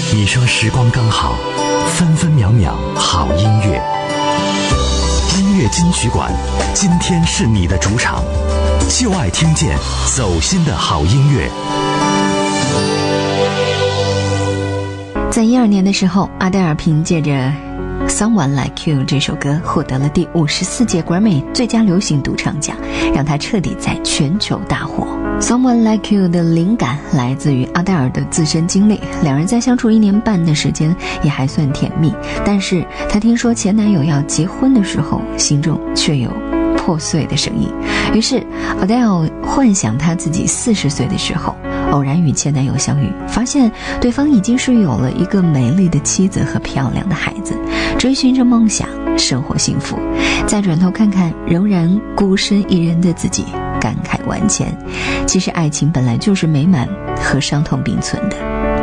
你说时光刚好，分分秒秒好音乐。音乐金曲馆，今天是你的主场，就爱听见走心的好音乐。 在2012年的时候，阿黛尔凭借着Someone Like You 这首歌获得了第54届 Grammy 最佳流行独唱奖，让她彻底在全球大火。Someone Like You 的灵感来自于阿黛尔的自身经历，两人在相处1年半的时间也还算甜蜜，但是她听说前男友要结婚的时候，心中却有破碎的声音。于是 Adele 幻想她自己40岁的时候偶然与前男友相遇，发现对方已经是有了一个美丽的妻子和漂亮的孩子，追寻着梦想，生活幸福。再转头看看仍然孤身一人的自己，感慨万千。其实爱情本来就是美满和伤痛并存的。